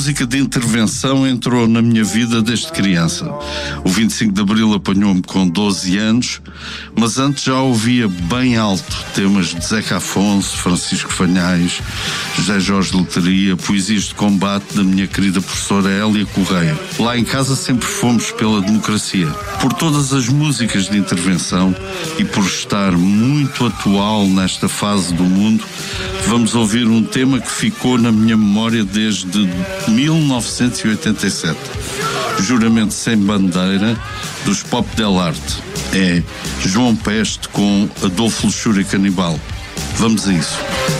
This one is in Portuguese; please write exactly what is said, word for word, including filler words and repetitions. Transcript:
música de intervenção entrou na minha vida desde criança. O vinte e cinco de Abril apanhou-me com doze anos, mas antes já ouvia bem alto temas de Zeca Afonso, Francisco Fanhais, José Jorge Loteria, poesias de combate da minha querida professora Hélia Correia. Lá em casa sempre fomos pela democracia. Por todas as músicas de intervenção e por estar muito atual nesta fase do mundo, vamos ouvir um tema que ficou na minha memória desde mil novecentos e oitenta e sete. Juramento Sem Bandeira, dos Pop del Arte. É João Peste com Adolfo Luxúria Canibal. Vamos a isso.